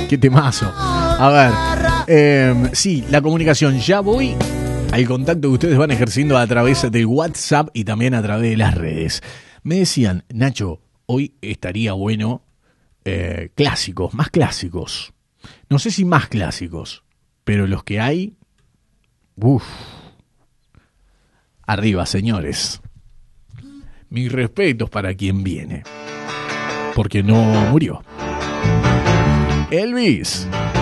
Qué temazo. A ver, sí, la comunicación. Ya voy al contacto que ustedes van ejerciendo a través del WhatsApp y también a través de las redes. Me decían, Nacho, hoy estaría bueno clásicos, más clásicos. No sé si más clásicos, pero los que hay, uff, arriba, señores. Mis respetos para quien viene, porque no murió. Elvis.